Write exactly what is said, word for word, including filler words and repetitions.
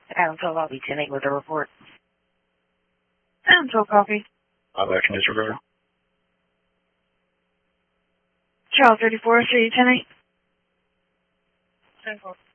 Adam twelve, I'll be ten eight with a report. Adam twelve, copy. I've action disregard. Charles thirty-four, three ten eight. ten four.